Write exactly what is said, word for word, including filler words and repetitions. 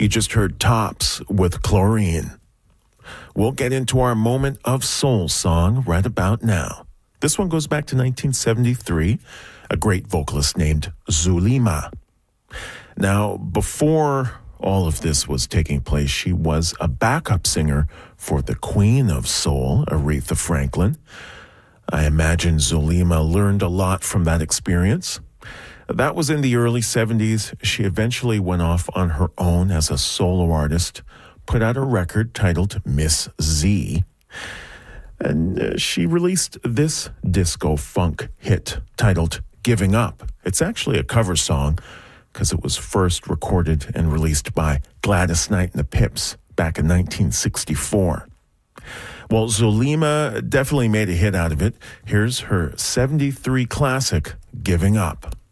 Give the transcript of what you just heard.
You just heard Tops with Chlorine. We'll get into our moment of soul song right about now. This one goes back to nineteen seventy-three, a great vocalist named Zulema. Now, before all of this was taking place, she was a backup singer for the Queen of Soul, Aretha Franklin. I imagine Zulema learned a lot from that experience. That was in the early seventies. She eventually went off on her own as a solo artist, put out a record titled Miss Z, and uh, she released this disco funk hit titled Giving Up. It's actually a cover song because it was first recorded and released by Gladys Knight and the Pips back in nineteen sixty-four. Well, Zulema definitely made a hit out of it. Here's her seventy-three classic, Giving Up.